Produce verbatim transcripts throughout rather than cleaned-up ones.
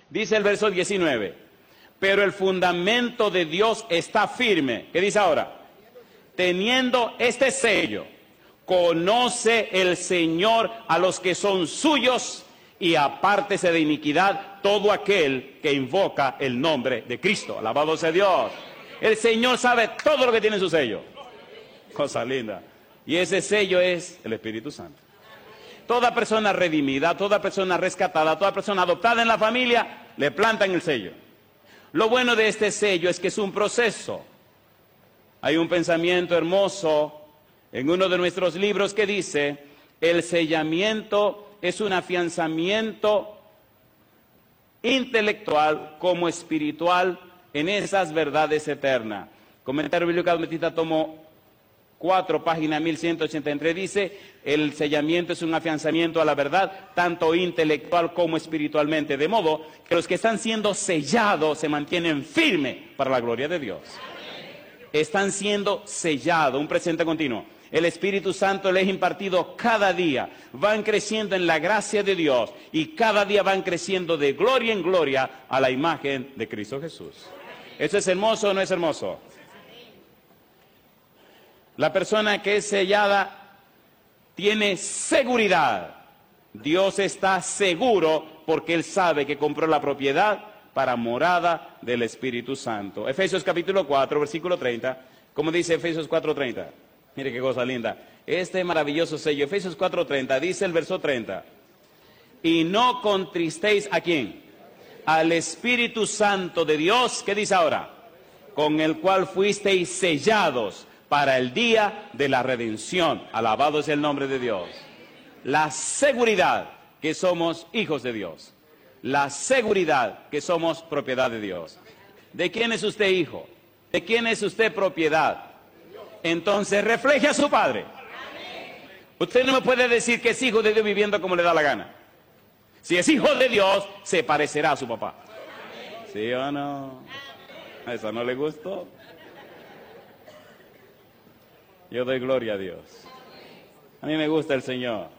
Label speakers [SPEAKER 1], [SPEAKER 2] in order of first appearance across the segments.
[SPEAKER 1] Dice el verso diecinueve, pero el fundamento de Dios está firme. ¿Qué dice ahora? Teniendo este sello, conoce el Señor a los que son suyos y apártese de iniquidad todo aquel que invoca el nombre de Cristo. Alabado sea Dios. El Señor sabe todo lo que tiene en su sello. Cosa linda. Y ese sello es el Espíritu Santo. Toda persona redimida, toda persona rescatada, toda persona adoptada en la familia, le plantan el sello. Lo bueno de este sello es que es un proceso. Hay un pensamiento hermoso en uno de nuestros libros que dice, el sellamiento es un afianzamiento intelectual como espiritual en esas verdades eternas. Comentario Bíblico Adventista tomo cuatro, página mil ciento ochenta y tres, dice, el sellamiento es un afianzamiento a la verdad, tanto intelectual como espiritualmente, de modo que los que están siendo sellados se mantienen firmes para la gloria de Dios. Están siendo sellados, un presente continuo. El Espíritu Santo les es impartido cada día, van creciendo en la gracia de Dios y cada día van creciendo de gloria en gloria a la imagen de Cristo Jesús. ¿Eso es hermoso o no es hermoso? La persona que es sellada tiene seguridad. Dios está seguro porque Él sabe que compró la propiedad para morada del Espíritu Santo. Efesios capítulo cuatro, versículo treinta. ¿Cómo dice Efesios cuatro treinta? Mire qué cosa linda. Este maravilloso sello, Efesios cuatro treinta, dice el verso treinta. Y no contristéis ¿a quién? Al Espíritu Santo de Dios. ¿Qué dice ahora? Con el cual fuisteis sellados para el día de la redención. Alabado sea el nombre de Dios. La seguridad que somos hijos de Dios. La seguridad que somos propiedad de Dios. ¿De quién es usted hijo? ¿De quién es usted propiedad? Entonces refleje a su Padre. Usted no me puede decir que es hijo de Dios viviendo como le da la gana. Si es hijo de Dios, se parecerá a su papá. ¿Sí o no? ¿A eso no le gustó? Yo doy gloria a Dios. A mí me gusta el Señor.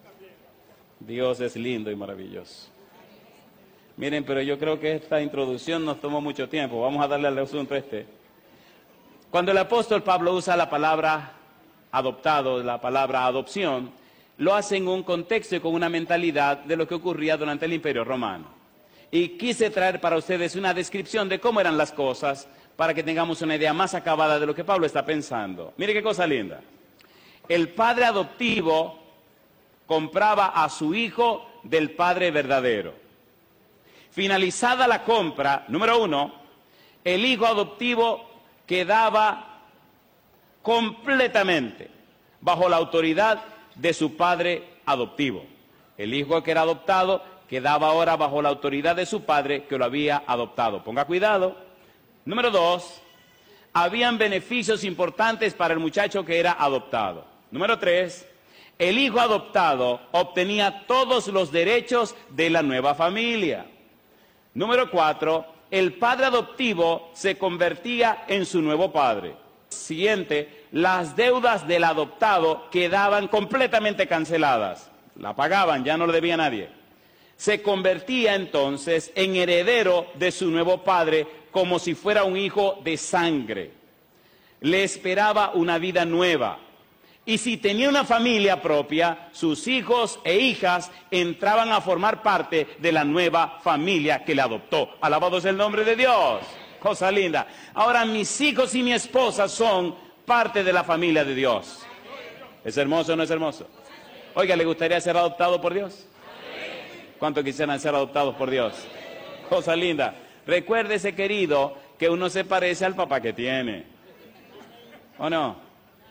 [SPEAKER 1] Dios es lindo y maravilloso. Miren, pero yo creo que esta introducción nos tomó mucho tiempo. Vamos a darle al asunto este. Cuando el apóstol Pablo usa la palabra adoptado, la palabra adopción, lo hace en un contexto y con una mentalidad de lo que ocurría durante el Imperio Romano. Y quise traer para ustedes una descripción de cómo eran las cosas, para que tengamos una idea más acabada de lo que Pablo está pensando. Mire qué cosa linda. El padre adoptivo compraba a su hijo del padre verdadero. Finalizada la compra, número uno, el hijo adoptivo quedaba completamente bajo la autoridad de su padre adoptivo. El hijo que era adoptado quedaba ahora bajo la autoridad de su padre que lo había adoptado. Ponga cuidado. Número dos, habían beneficios importantes para el muchacho que era adoptado. Número tres, el hijo adoptado obtenía todos los derechos de la nueva familia. Número cuatro, el padre adoptivo se convertía en su nuevo padre. Siguiente, las deudas del adoptado quedaban completamente canceladas. La pagaban, ya no le debía a nadie. Se convertía entonces en heredero de su nuevo padre como si fuera un hijo de sangre. Le esperaba una vida nueva. Y si tenía una familia propia, sus hijos e hijas entraban a formar parte de la nueva familia que le adoptó. Alabado sea el nombre de Dios. Cosa linda. Ahora mis hijos y mi esposa son parte de la familia de Dios. ¿Es hermoso o no es hermoso? Oiga, ¿le gustaría ser adoptado por Dios? ¿Cuántos quisieran ser adoptados por Dios? Cosa linda. Recuérdese, querido, que uno se parece al papá que tiene. ¿O no?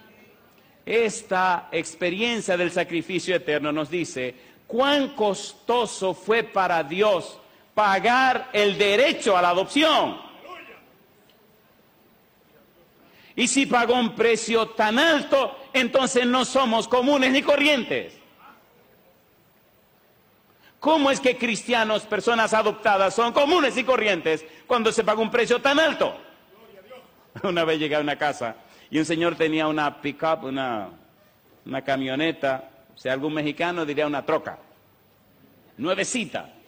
[SPEAKER 1] Esta experiencia del sacrificio eterno nos dice cuán costoso fue para Dios pagar el derecho a la adopción. Y si pagó un precio tan alto, entonces no somos comunes ni corrientes. ¿Cómo es que cristianos, personas adoptadas, son comunes y corrientes cuando se paga un precio tan alto? Una vez llegué a una casa y un señor tenía una pick-up, una, una camioneta, si algún mexicano diría una troca, nuevecita.